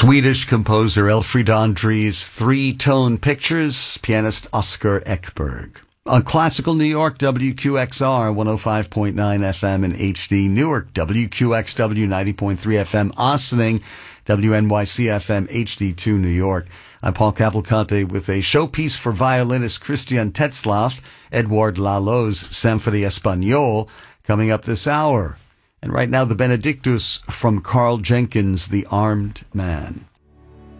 Swedish composer Elfriede Andrie's three-tone pictures, pianist Oscar Ekberg. On Classical New York, WQXR 105.9 FM in HD, Newark, WQXW 90.3 FM, Ossining, WNYC FM HD2 New York. I'm Paul Cavalcante with a showpiece for violinist Christian Tetzlaff, Edouard Lalo's Symphonie Espagnole, coming up this hour. And right now, the Benedictus from Carl Jenkins, The Armed Man.